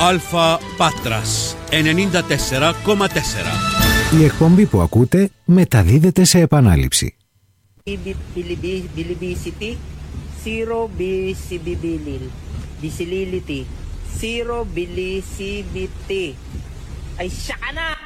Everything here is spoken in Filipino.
Alpha Patras 94,4. Η εκπομπή που ακούτε μεταδίδεται σε επανάληψη. Bilibisity, zero bisibilil. Bisilility, zero bilisibity. Ay, siya ka na!